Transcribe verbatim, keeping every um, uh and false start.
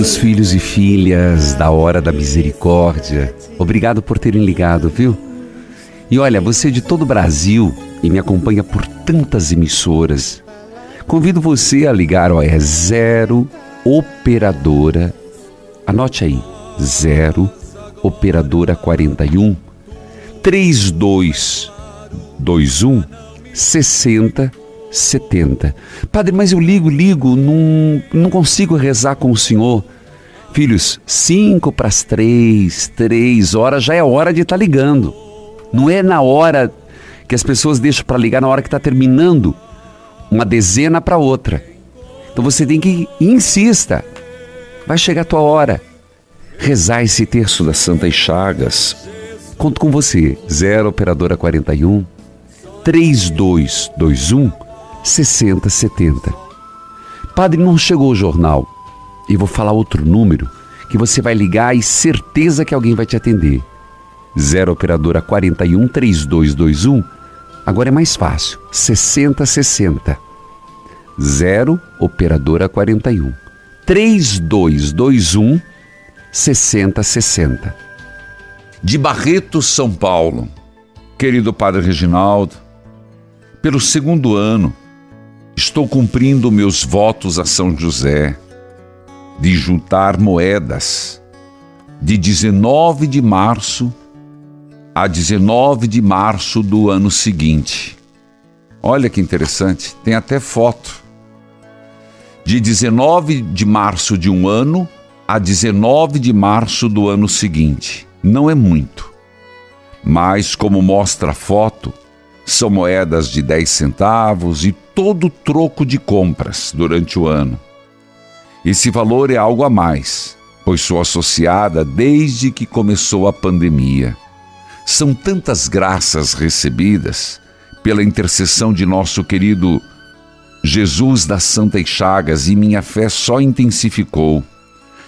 Queridos filhos e filhas da Hora da Misericórdia, obrigado por terem ligado, viu? E olha, você é de todo o Brasil e me acompanha por tantas emissoras. Convido você a ligar, ó, é zero operadora, anote aí, zero operadora quarenta e um, trinta e dois, vinte e um, sessenta, setenta. Padre, mas eu ligo, ligo, não, não consigo rezar com o senhor. Filhos, cinco para as três, três horas já é hora de estar ligando. Não é na hora que as pessoas deixam para ligar, na hora que está terminando uma dezena para outra. Então você tem que ir, insista, vai chegar a tua hora. Rezar esse terço das Santas Chagas. Conto com você, zero operadora quarenta e um, trinta e dois, vinte e um, sessenta, setenta. Padre, não chegou o jornal. Eu vou falar outro número que você vai ligar e certeza que alguém vai te atender. Zero operadora quarenta e um, trinta e dois, vinte e um. Agora é mais fácil, sessenta, sessenta. Zero operadora quarenta e um, trinta e dois, vinte e um, sessenta, sessenta. De Barretos, São Paulo. Querido Padre Reginaldo, pelo segundo ano estou cumprindo meus votos a São José de juntar moedas de dezenove de março a dezenove de março do ano seguinte. Olha que interessante, tem até foto. De dezenove de março de um ano a dezenove de março do ano seguinte. Não é muito, mas como mostra a foto, são moedas de dez centavos e todo troco de compras durante o ano. Esse valor é algo a mais, pois sou associada desde que começou a pandemia. São tantas graças recebidas pela intercessão de nosso querido Jesus das Santas Chagas e minha fé só intensificou.